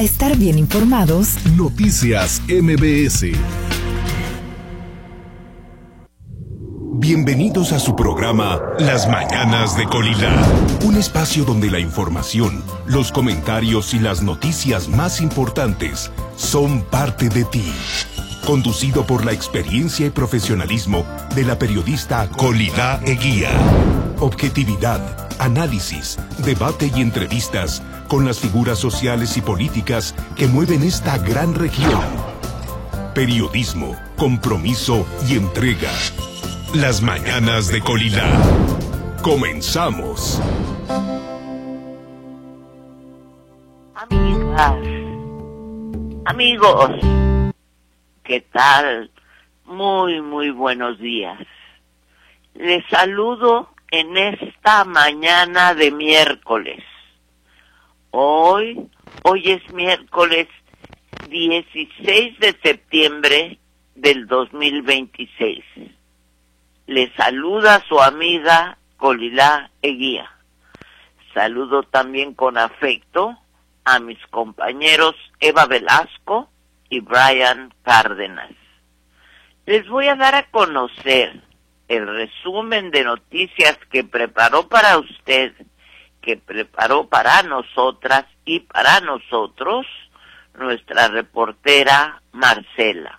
Estar bien informados. Noticias MBS. Bienvenidos a su programa Las Mañanas de Colila, un espacio donde la información, los comentarios y las noticias más importantes son parte de ti. Conducido por la experiencia y profesionalismo de la periodista Colila Eguía. Objetividad, análisis, debate y entrevistas con las figuras sociales y políticas que mueven esta gran región. Periodismo, compromiso y entrega. Las Mañanas de Colila. Comenzamos. Amigas, amigos, ¿qué tal? Muy buenos días. Les saludo en esta mañana de miércoles. Hoy es miércoles 16 de septiembre del 2026. Les saluda su amiga Colila Eguía. Saludo también con afecto a mis compañeros Eva Velasco y Brian Cárdenas. Les voy a dar a conocer el resumen de noticias que preparó para usted, que preparó para nosotras y para nosotros nuestra reportera Marcela.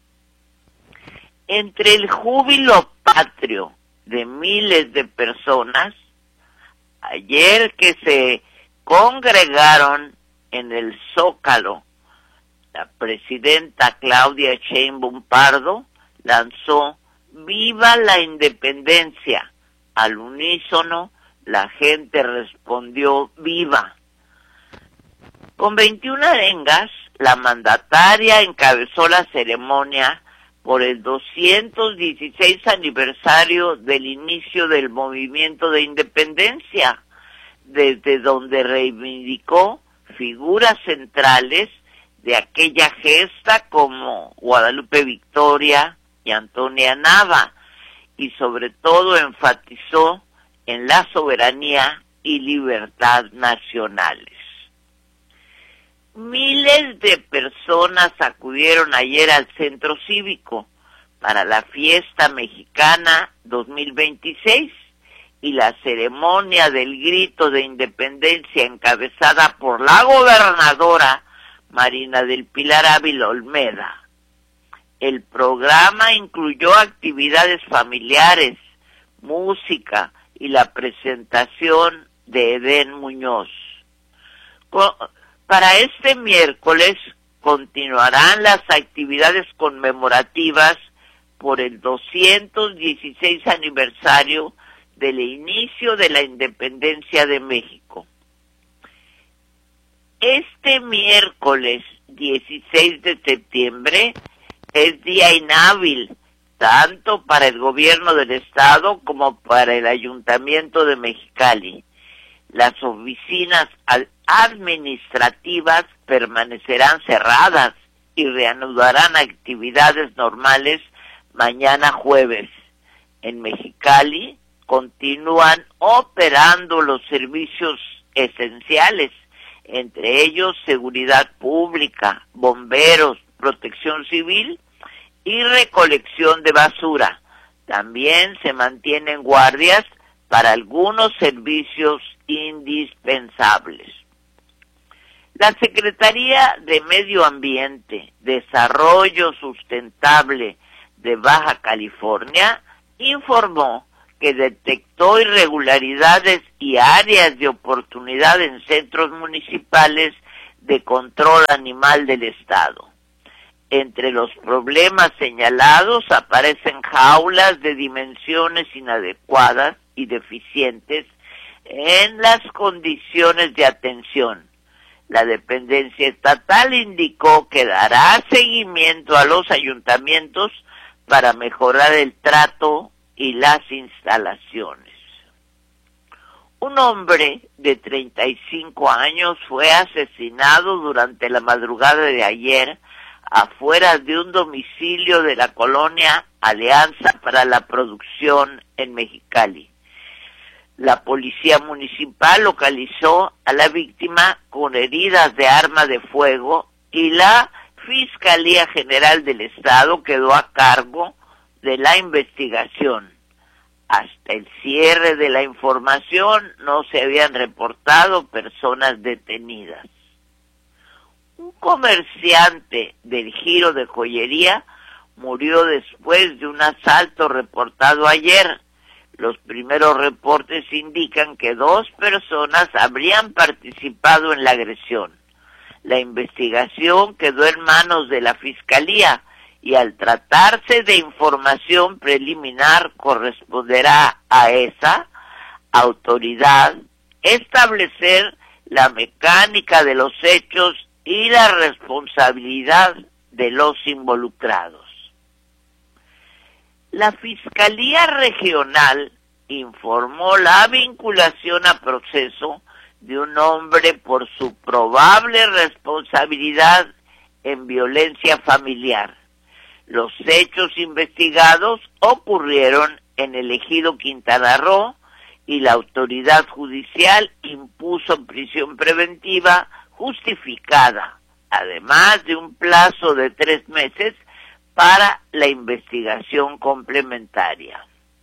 Entre el júbilo patrio de miles de personas, ayer que se congregaron en el Zócalo, la presidenta Claudia Sheinbaum Pardo lanzó "Viva la Independencia". Al unísono, la gente respondió "Viva". Con 21 arengas, la mandataria encabezó la ceremonia por el 216 aniversario del inicio del movimiento de independencia, desde donde reivindicó figuras centrales de aquella gesta como Guadalupe Victoria y Antonia Nava, y sobre todo enfatizó en la soberanía y libertad nacionales. Miles de personas acudieron ayer al Centro Cívico para la Fiesta Mexicana 2026 y la ceremonia del grito de independencia encabezada por la gobernadora Marina del Pilar Ávila Olmeda. El programa incluyó actividades familiares, música y la presentación de Edén Muñoz. Para este miércoles continuarán las actividades conmemorativas por el 216 aniversario del inicio de la independencia de México. Este miércoles 16 de septiembre es día inhábil, tanto para el gobierno del estado como para el ayuntamiento de Mexicali. Las oficinas administrativas permanecerán cerradas y reanudarán actividades normales mañana jueves. En Mexicali continúan operando los servicios esenciales, entre ellos seguridad pública, bomberos, protección civil y recolección de basura. También se mantienen guardias para algunos servicios indispensables. La Secretaría de Medio Ambiente, Desarrollo Sustentable de Baja California informó que detectó irregularidades y áreas de oportunidad en centros municipales de control animal del estado. Entre los problemas señalados aparecen jaulas de dimensiones inadecuadas y deficientes en las condiciones de atención. La dependencia estatal indicó que dará seguimiento a los ayuntamientos para mejorar el trato y las instalaciones. Un hombre de 35 años fue asesinado durante la madrugada de ayer afuera de un domicilio de la colonia Alianza para la Producción en Mexicali. La policía municipal localizó a la víctima con heridas de arma de fuego y la Fiscalía General del Estado quedó a cargo de la investigación. Hasta el cierre de la información no se habían reportado personas detenidas. Un comerciante del giro de joyería murió después de un asalto reportado ayer. Los primeros reportes indican que 2 personas habrían participado en la agresión. La investigación quedó en manos de la Fiscalía y al tratarse de información preliminar corresponderá a esa autoridad establecer la mecánica de los hechos y la responsabilidad de los involucrados. La Fiscalía Regional informó la vinculación a proceso de un hombre por su probable responsabilidad en violencia familiar. Los hechos investigados ocurrieron en el ejido Quintana Roo y la autoridad judicial impuso prisión preventiva justificada, además de un plazo de 3 meses para la investigación complementaria.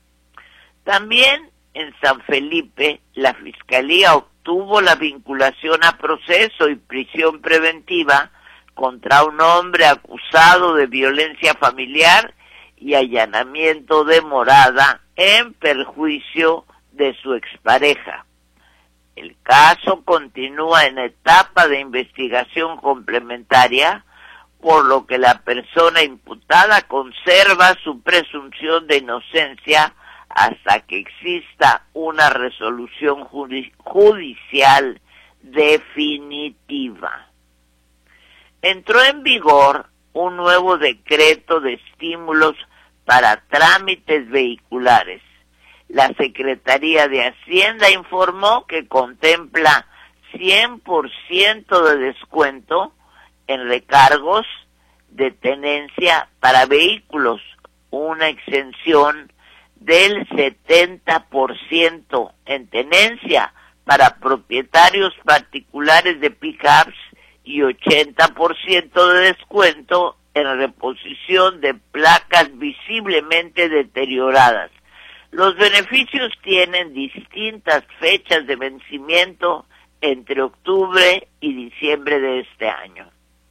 También en San Felipe, la Fiscalía obtuvo la vinculación a proceso y prisión preventiva contra un hombre acusado de violencia familiar y allanamiento de morada en perjuicio de su expareja. El caso continúa en etapa de investigación complementaria, por lo que la persona imputada conserva su presunción de inocencia hasta que exista una resolución judicial definitiva. Entró en vigor un nuevo decreto de estímulos para trámites vehiculares. La Secretaría de Hacienda informó que contempla 100% de descuento en recargos de tenencia para vehículos, una exención del 70% en tenencia para propietarios particulares de pickups y 80% de descuento en reposición de placas visiblemente deterioradas. Los beneficios tienen distintas fechas de vencimiento entre octubre y diciembre de este año.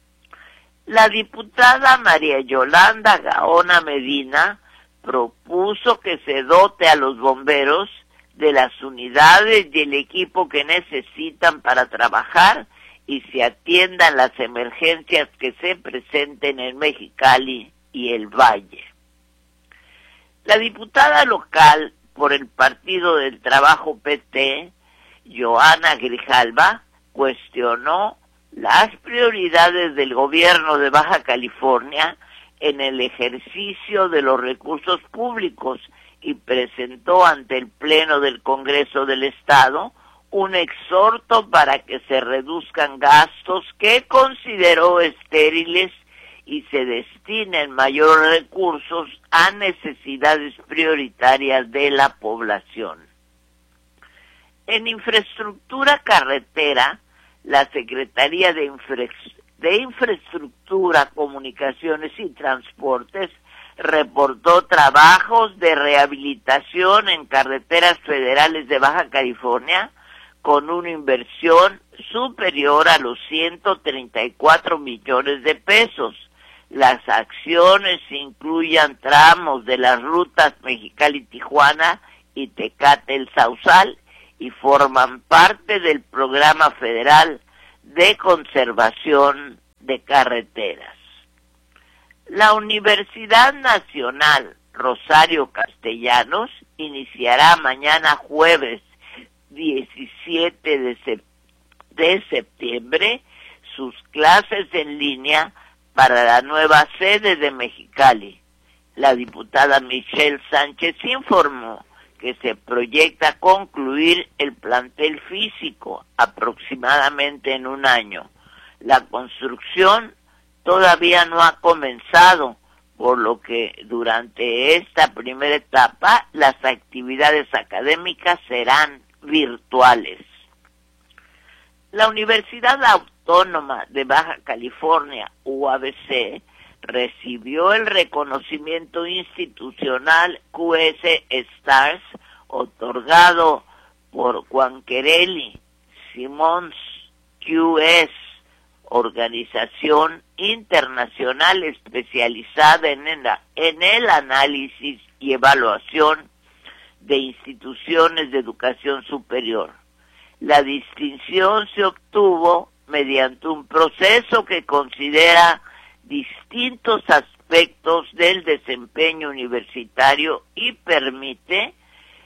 La diputada María Yolanda Gaona Medina propuso que se dote a los bomberos de las unidades y el equipo que necesitan para trabajar y se atiendan las emergencias que se presenten en Mexicali y el Valle. La diputada local por el Partido del Trabajo PT, Joana Grijalva, cuestionó las prioridades del gobierno de Baja California en el ejercicio de los recursos públicos y presentó ante el Pleno del Congreso del Estado un exhorto para que se reduzcan gastos que consideró estériles y se destinen mayores recursos a necesidades prioritarias de la población. En infraestructura carretera, la Secretaría de Infraestructura, Comunicaciones y Transportes reportó trabajos de rehabilitación en carreteras federales de Baja California con una inversión superior a los 134 millones de pesos. Las acciones incluyen tramos de las rutas Mexicali-Tijuana y Tecate-El Sausal y forman parte del Programa Federal de Conservación de Carreteras. La Universidad Nacional Rosario Castellanos iniciará mañana jueves 17 de septiembre sus clases en línea para la nueva sede de Mexicali. La diputada Michelle Sánchez informó que se proyecta concluir el plantel físico aproximadamente en un año. La construcción todavía no ha comenzado, por lo que durante esta primera etapa las actividades académicas serán virtuales. La Universidad Autónoma de Baja California, UABC, recibió el reconocimiento institucional QS Stars otorgado por Quanquerelli Simons QS, organización internacional especializada en el análisis y evaluación de instituciones de educación superior. La distinción se obtuvo mediante un proceso que considera distintos aspectos del desempeño universitario y permite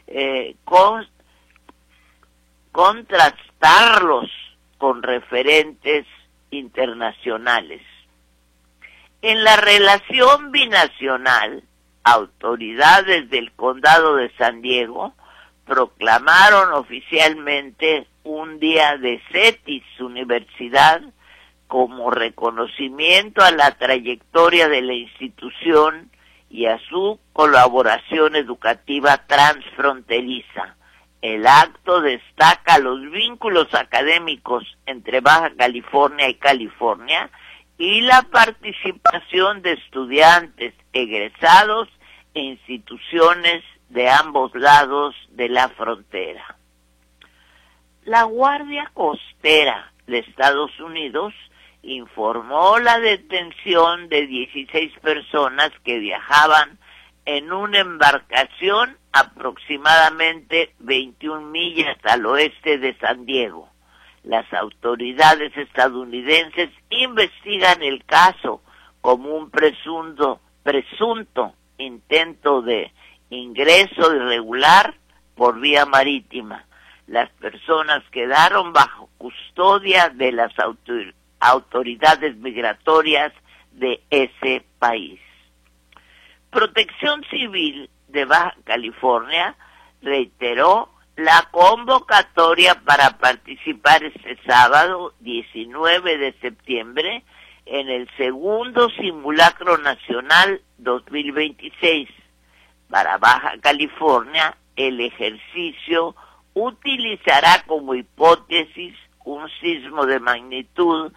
contrastarlos con referentes internacionales. En la relación binacional, autoridades del Condado de San Diego proclamaron oficialmente un día de CETIS Universidad como reconocimiento a la trayectoria de la institución y a su colaboración educativa transfronteriza. El acto destaca los vínculos académicos entre Baja California y California y la participación de estudiantes egresados e instituciones de ambos lados de la frontera. La Guardia Costera de Estados Unidos informó la detención de 16 personas que viajaban en una embarcación aproximadamente 21 millas al oeste de San Diego. Las autoridades estadounidenses investigan el caso como un presunto intento de ingreso irregular por vía marítima. Las personas quedaron bajo custodia de las autoridades migratorias de ese país. Protección Civil de Baja California reiteró la convocatoria para participar este sábado 19 de septiembre en el segundo simulacro nacional 2026. Para Baja California, el ejercicio utilizará como hipótesis un sismo de magnitud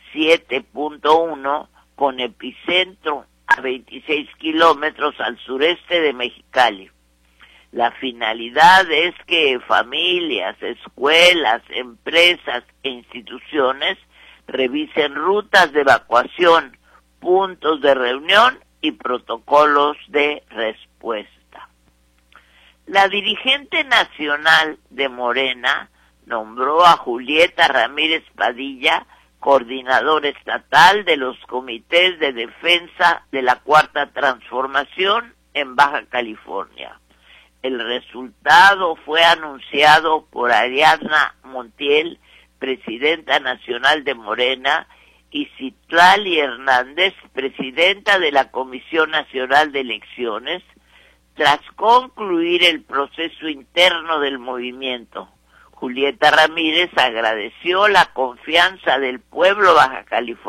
7.1 con epicentro a 26 kilómetros al sureste de Mexicali. La finalidad es que familias, escuelas, empresas e instituciones revisen rutas de evacuación, puntos de reunión y protocolos de respuesta. La dirigente nacional de Morena nombró a Julieta Ramírez Padilla coordinadora estatal de los comités de defensa de la Cuarta Transformación en Baja California. El resultado fue anunciado por Ariadna Montiel, presidenta nacional de Morena, y Citlali Hernández, presidenta de la Comisión Nacional de Elecciones, tras concluir el proceso interno del movimiento. Julieta Ramírez agradeció la confianza del pueblo baja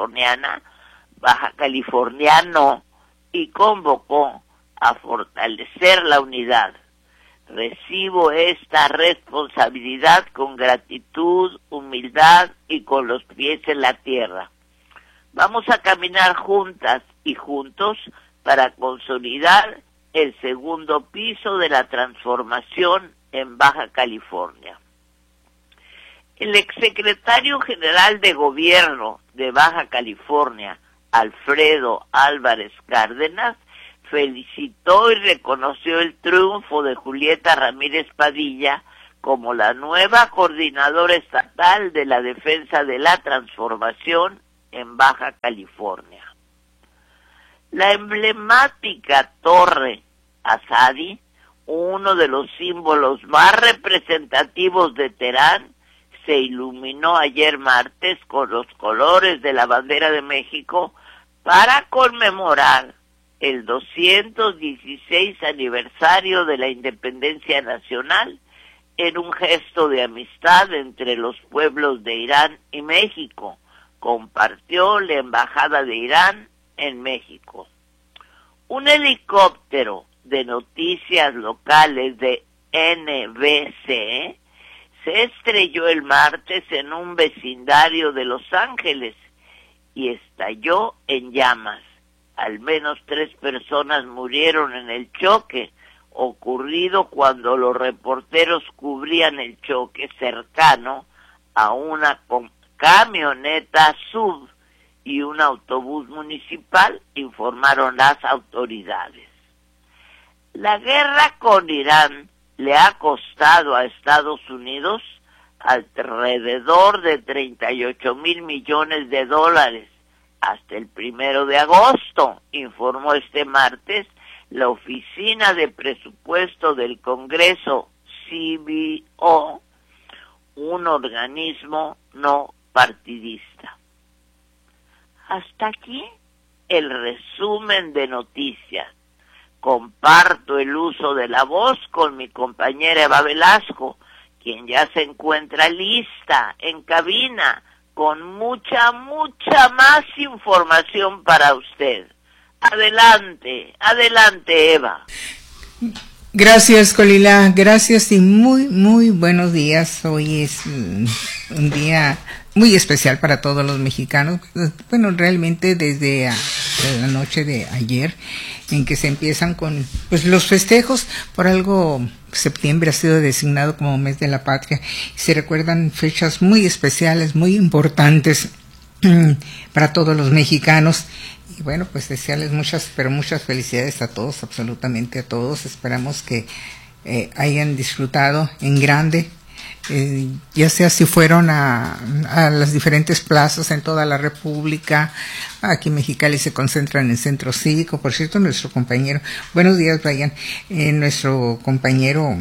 californiano y convocó a fortalecer la unidad. Recibo esta responsabilidad con gratitud, humildad y con los pies en la tierra. Vamos a caminar juntas y juntos para consolidar el segundo piso de la transformación en Baja California. El exsecretario general de Gobierno de Baja California, Alfredo Álvarez Cárdenas, felicitó y reconoció el triunfo de Julieta Ramírez Padilla como la nueva coordinadora estatal de la defensa de la transformación en Baja California. La emblemática Torre Azadi, uno de los símbolos más representativos de Terán, se iluminó ayer martes con los colores de la bandera de México para conmemorar el 216 aniversario de la independencia nacional en un gesto de amistad entre los pueblos de Irán y México, compartió la Embajada de Irán en México. Un helicóptero de noticias locales de NBC se estrelló el martes en un vecindario de Los Ángeles y estalló en llamas. Al menos 3 personas murieron en el choque, ocurrido cuando los reporteros cubrían el choque cercano a una camioneta SUV y un autobús municipal, informaron las autoridades. La guerra con Irán le ha costado a Estados Unidos alrededor de 38,000 millones de dólares hasta el 1 de agosto, informó este martes la Oficina de Presupuesto del Congreso, CBO, un organismo no partidista. Hasta aquí el resumen de noticias. Comparto el uso de la voz con mi compañera Eva Velasco, quien ya se encuentra lista en cabina con mucha más información para usted. Adelante, Eva. Gracias, Colila, gracias y muy buenos días. Hoy es un día muy especial para todos los mexicanos. Bueno, realmente desde la noche de ayer, en que se empiezan con pues los festejos. Por algo septiembre ha sido designado como mes de la patria. Se recuerdan fechas muy especiales, muy importantes para todos los mexicanos. Y bueno, pues desearles muchas felicidades a todos, absolutamente a todos. Esperamos que hayan disfrutado en grande, ya sea si fueron a las diferentes plazas en toda la República. Aquí en Mexicali se concentran en el Centro Cívico. Por cierto, nuestro compañero, buenos días, Brian, nuestro compañero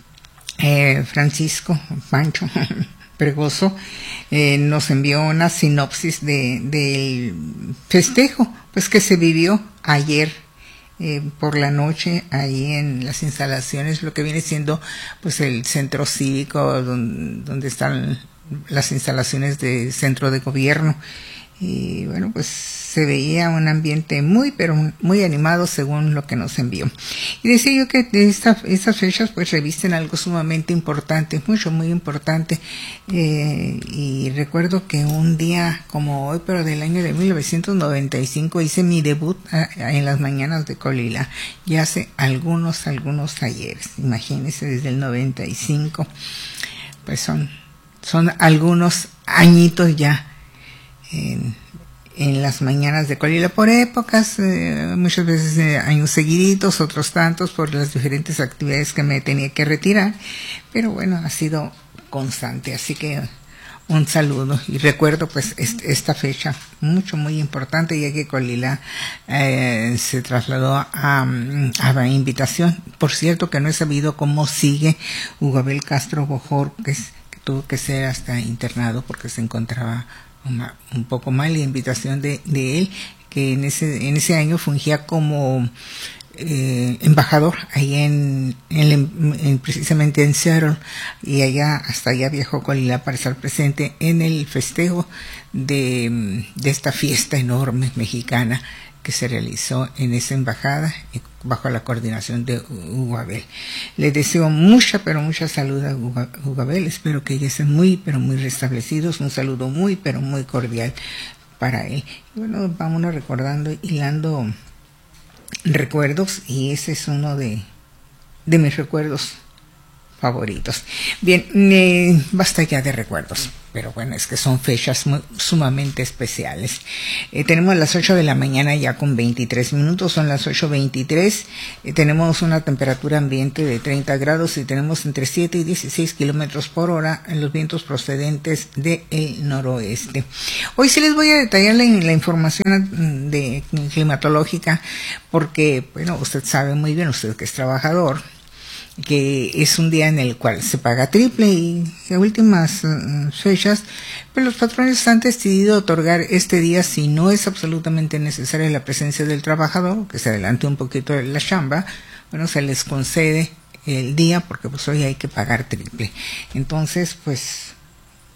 Francisco Pancho Pregoso nos envió una sinopsis del festejo pues que se vivió ayer por la noche ahí en las instalaciones, lo que viene siendo pues el Centro Cívico, donde están las instalaciones del centro de gobierno. Y bueno, pues se veía un ambiente muy animado según lo que nos envió. Y decía yo que estas fechas pues revisten algo sumamente importante, muy importante. Y recuerdo que un día como hoy, pero del año de 1995, hice mi debut en las mañanas de Colila. Ya hace algunos ayeres, imagínense, desde el 95, pues son algunos añitos ya en las mañanas de Colila, por épocas, muchas veces años seguiditos, otros tantos por las diferentes actividades que me tenía que retirar, pero bueno, ha sido constante, así que un saludo y recuerdo pues esta fecha muy importante, ya que Colila se trasladó a la invitación. Por cierto que no he sabido cómo sigue Hugo Abel Castro Bojorquez, que tuvo que ser hasta internado porque se encontraba un poco mal. La invitación de él, que en ese año fungía como embajador ahí precisamente en Seattle, y hasta allá viajó Colila para estar presente en el festejo de esta fiesta enorme mexicana que se realizó en esa embajada bajo la coordinación de Hugo Abel. Le deseo mucha salud a Hugo Abel. Espero que ya estén muy restablecidos. Un saludo muy cordial para él. Y bueno, vámonos hilando recuerdos, y ese es uno de mis recuerdos favoritos. Bien, basta ya de recuerdos, pero bueno, es que son fechas sumamente especiales. Tenemos las 8 de la mañana ya con 23 minutos, son las 8:23, tenemos una temperatura ambiente de 30 grados y tenemos entre 7 y 16 kilómetros por hora en los vientos procedentes del noroeste. Hoy sí les voy a detallar la información climatológica, porque bueno, usted sabe muy bien, usted que es trabajador, que es un día en el cual se paga triple, y en últimas fechas pues los patrones han decidido otorgar este día si no es absolutamente necesaria la presencia del trabajador, que se adelante un poquito de la chamba. Bueno, se les concede el día porque pues hoy hay que pagar triple. Entonces pues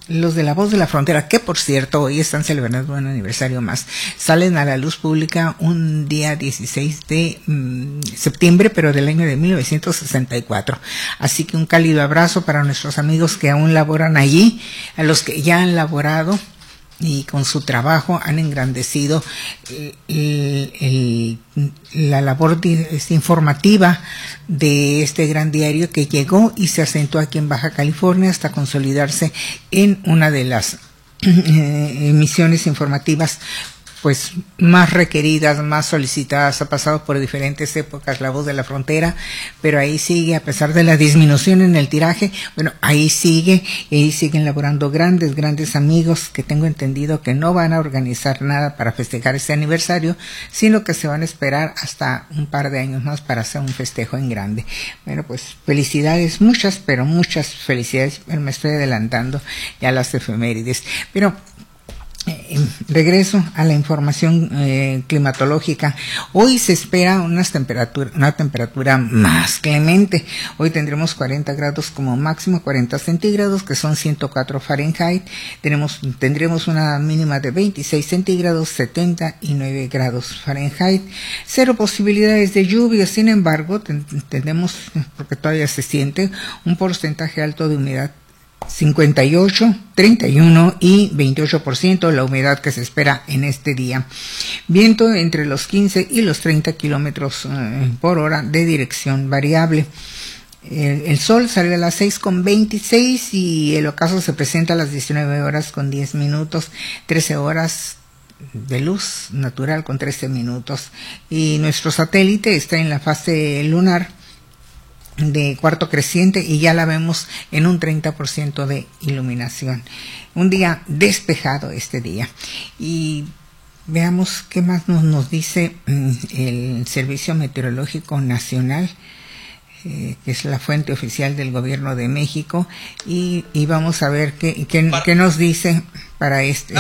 los de La Voz de la Frontera, que por cierto hoy están celebrando un aniversario más, salen a la luz pública un día 16 de septiembre, pero del año de 1964. Así que un cálido abrazo para nuestros amigos que aún laboran allí, a los que ya han laborado y con su trabajo han engrandecido la labor informativa de este gran diario que llegó y se asentó aquí en Baja California hasta consolidarse en una de las emisiones informativas pues más requeridas, más solicitadas. Ha pasado por diferentes épocas La Voz de la Frontera, pero ahí sigue, a pesar de la disminución en el tiraje, bueno, ahí sigue, y ahí siguen laborando grandes amigos que tengo entendido que no van a organizar nada para festejar este aniversario, sino que se van a esperar hasta un par de años más para hacer un festejo en grande. Bueno, pues felicidades, muchas felicidades, pero me estoy adelantando ya a las efemérides. Pero regreso a la información climatológica. Hoy se espera una temperatura más clemente. Hoy tendremos 40 grados como máximo, 40 centígrados, que son 104 Fahrenheit. Tendremos una mínima de 26 centígrados, 79 grados Fahrenheit. Cero posibilidades de lluvia. Sin embargo, tenemos, porque todavía se siente, un porcentaje alto de humedad. 58, 31 y 28% la humedad que se espera en este día. Viento entre los 15 y los 30 kilómetros por hora de dirección variable. El sol sale a las 6:26 y el ocaso se presenta a las 19 horas con 10 minutos, 13 horas de luz natural con 13 minutos. Y nuestro satélite está en la fase lunar de cuarto creciente y ya la vemos en un 30% de iluminación. Un día despejado este día. Y veamos qué más nos dice el Servicio Meteorológico Nacional, que es la fuente oficial del Gobierno de México, y vamos a ver qué nos dice para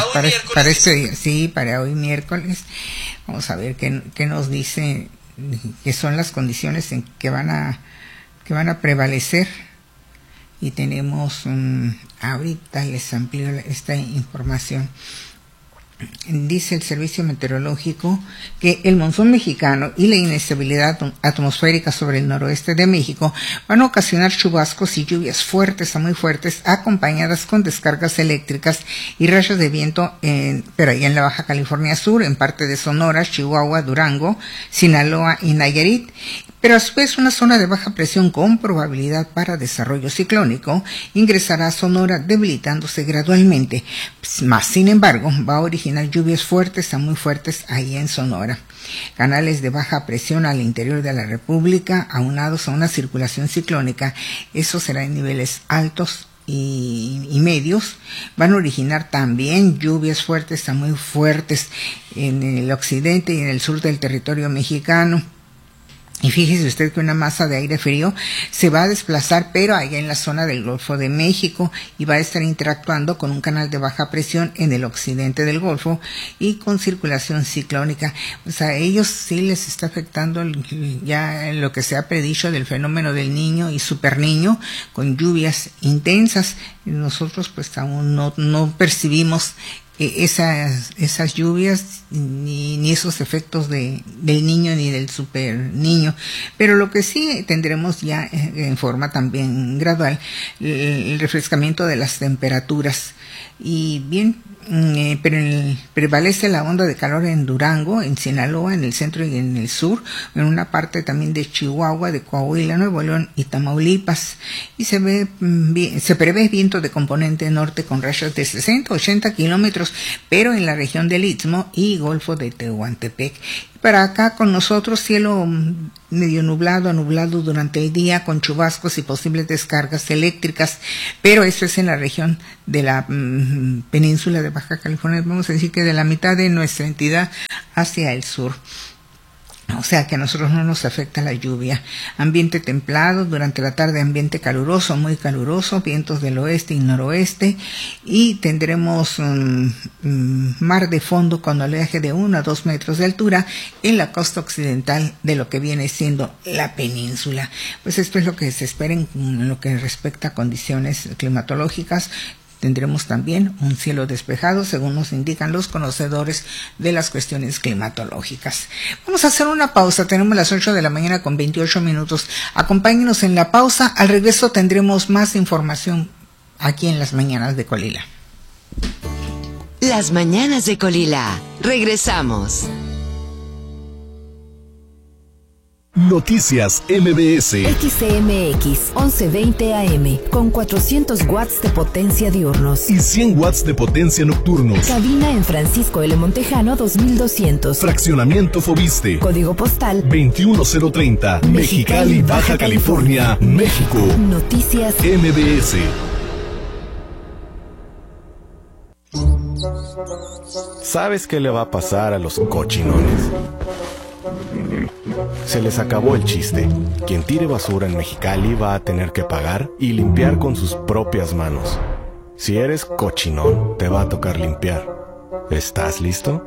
hoy miércoles. Vamos a ver qué nos dice, que son las condiciones en que van a prevalecer. Y tenemos ahorita les amplío esta información. Dice el Servicio Meteorológico que el monzón mexicano y la inestabilidad atmosférica sobre el noroeste de México van a ocasionar chubascos y lluvias fuertes a muy fuertes, acompañadas con descargas eléctricas y rachas de viento, pero ahí en la Baja California Sur, en parte de Sonora, Chihuahua, Durango, Sinaloa y Nayarit. Pero a su vez una zona de baja presión con probabilidad para desarrollo ciclónico ingresará a Sonora, debilitándose gradualmente. Más sin embargo, va a originar lluvias fuertes a muy fuertes ahí en Sonora. Canales de baja presión al interior de la República, aunados a una circulación ciclónica, eso será en niveles altos y medios, van a originar también lluvias fuertes a muy fuertes en el occidente y en el sur del territorio mexicano. Y fíjese usted que una masa de aire frío se va a desplazar, pero allá en la zona del Golfo de México, y va a estar interactuando con un canal de baja presión en el occidente del Golfo y con circulación ciclónica. O sea, a ellos sí les está afectando ya lo que se ha predicho del fenómeno del Niño y Superniño, con lluvias intensas. Nosotros pues aún no percibimos esas lluvias ni esos efectos del Niño ni del Super Niño, pero lo que sí tendremos ya en forma también gradual el refrescamiento de las temperaturas. Y bien, pero prevalece la onda de calor en Durango, en Sinaloa, en el centro y en el sur, en una parte también de Chihuahua, de Coahuila, Nuevo León y Tamaulipas. Y se prevé viento de componente norte con rachas de 60-80 kilómetros, pero en la región del Istmo y Golfo de Tehuantepec. Para acá con nosotros cielo medio nublado durante el día, con chubascos y posibles descargas eléctricas, pero eso es en la región de la península de Baja California, vamos a decir que de la mitad de nuestra entidad hacia el sur. O sea que a nosotros no nos afecta la lluvia. Ambiente templado, durante la tarde ambiente caluroso, muy caluroso, vientos del oeste y noroeste, y tendremos mar de fondo con oleaje de 1 a 2 metros de altura en la costa occidental de lo que viene siendo la península. Pues esto es lo que se espera en lo que respecta a condiciones climatológicas. tendremos también un cielo despejado, según nos indican los conocedores de las cuestiones climatológicas. Vamos a hacer una pausa, tenemos las 8 de la mañana con 28 minutos. Acompáñenos en la pausa, al regreso tendremos más información aquí en las mañanas de Colila. Las mañanas de Colila. Regresamos. Noticias MBS. XCMX 1120 AM con 400 watts de potencia diurnos Y 100 watts de potencia nocturnos. Cabina en Francisco L. Montejano 2200. Fraccionamiento Fobiste. Código postal 21030. Mexicali, Baja California, México. Noticias MBS. ¿Sabes qué le va a pasar a los cochinones? Se les acabó el chiste. Quien tire basura en Mexicali va a tener que pagar y limpiar con sus propias manos. Si eres cochinón, te va a tocar limpiar. ¿Estás listo?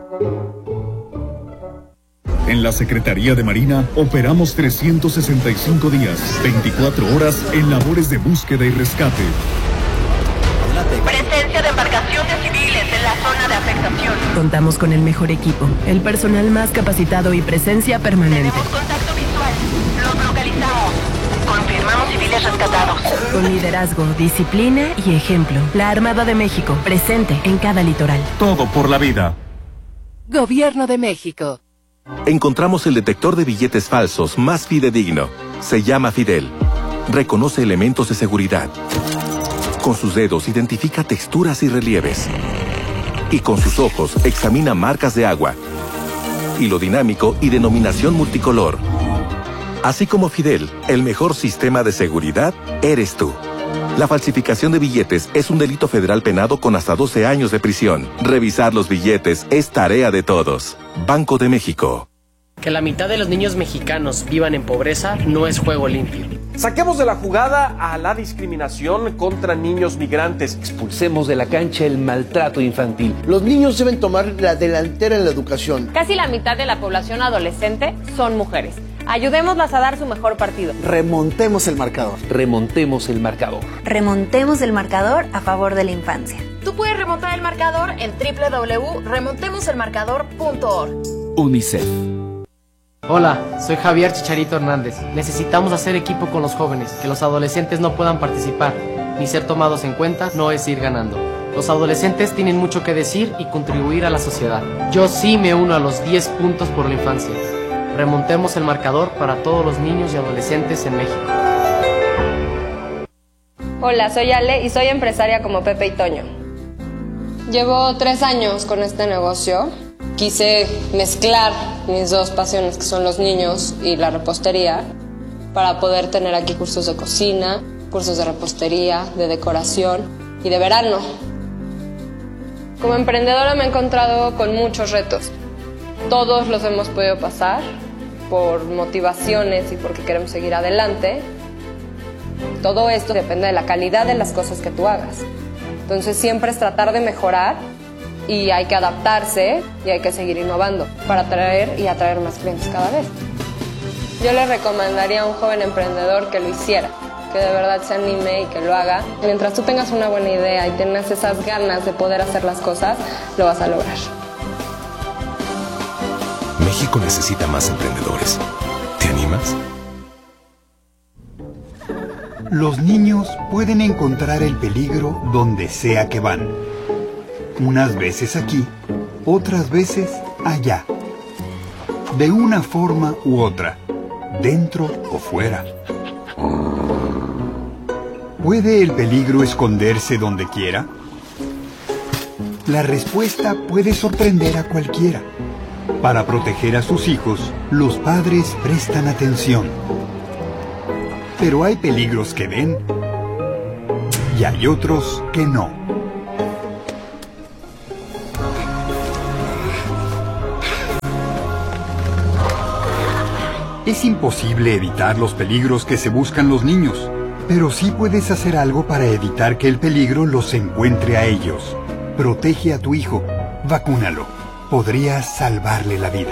En la Secretaría de Marina operamos 365 días, 24 horas en labores de búsqueda y rescate. Presencia de embarcaciones civiles en la zona de afectación. Contamos con el mejor equipo, el personal más capacitado y presencia permanente. Tenemos contacto visual. Los localizamos. Confirmamos civiles rescatados. Con liderazgo, disciplina y ejemplo. La Armada de México, presente en cada litoral. Todo por la vida. Gobierno de México. Encontramos el detector de billetes falsos más fidedigno. Se llama Fidel. Reconoce elementos de seguridad. Con sus dedos identifica texturas y relieves. Y con sus ojos examina marcas de agua. Hilo dinámico y denominación multicolor. Así como Fidel, el mejor sistema de seguridad eres tú. La falsificación de billetes es un delito federal penado con hasta 12 años de prisión. Revisar los billetes es tarea de todos. Banco de México. Que la mitad de los niños mexicanos vivan en pobreza no es juego limpio. Saquemos de la jugada a la discriminación contra niños migrantes. Expulsemos de la cancha el maltrato infantil. Los niños deben tomar la delantera en la educación. Casi la mitad de la población adolescente son mujeres. Ayudémoslas a dar su mejor partido. Remontemos el marcador. Remontemos el marcador. Remontemos el marcador a favor de la infancia. Tú puedes remontar el marcador en www.remontemoselmarcador.org. UNICEF. Hola, soy Javier Chicharito Hernández. Necesitamos hacer equipo con los jóvenes, que los adolescentes no puedan participar, ni ser tomados en cuenta no es ir ganando. Los adolescentes tienen mucho que decir y contribuir a la sociedad. Yo sí me uno a los 10 puntos por la infancia. Remontemos el marcador para todos los niños y adolescentes en México. Hola, soy Ale y soy empresaria como Pepe y Toño. Llevo 3 años con este negocio. Quise mezclar mis dos pasiones, que son los niños y la repostería, para poder tener aquí cursos de cocina, cursos de repostería, de decoración y de verano. Como emprendedora me he encontrado con muchos retos. Todos los hemos podido pasar por motivaciones y porque queremos seguir adelante. Todo esto depende de la calidad de las cosas que tú hagas. Entonces siempre es tratar de mejorar y hay que adaptarse y hay que seguir innovando para atraer y atraer más clientes cada vez. Yo le recomendaría a un joven emprendedor que lo hiciera, que de verdad se anime y que lo haga. Mientras tú tengas una buena idea y tengas esas ganas de poder hacer las cosas, lo vas a lograr. México necesita más emprendedores. ¿Te animas? Los niños pueden encontrar el peligro donde sea que van. Unas veces aquí, otras veces allá. De una forma u otra, dentro o fuera. ¿Puede el peligro esconderse donde quiera? La respuesta puede sorprender a cualquiera. Para proteger a sus hijos, los padres prestan atención. Pero hay peligros que ven y hay otros que no. Es imposible evitar los peligros que se buscan los niños, pero sí puedes hacer algo para evitar que el peligro los encuentre a ellos. Protege a tu hijo, vacúnalo. Podrías salvarle la vida.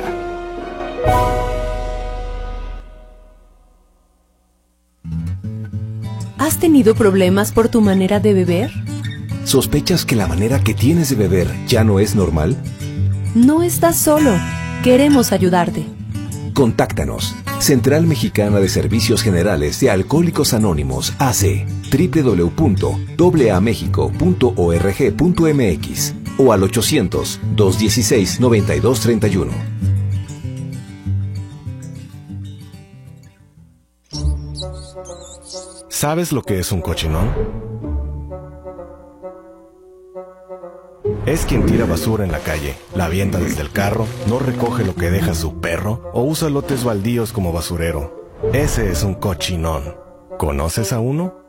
¿Has tenido problemas por tu manera de beber? ¿Sospechas que la manera que tienes de beber ya no es normal? No estás solo. Queremos ayudarte. Contáctanos. Central Mexicana de Servicios Generales de Alcohólicos Anónimos, AC, www.aamexico.org.mx o al 800-216-9231. ¿Sabes lo que es un cochinón? Es quien tira basura en la calle, la avienta desde el carro, no recoge lo que deja su perro o usa lotes baldíos como basurero. Ese es un cochinón. ¿Conoces a uno?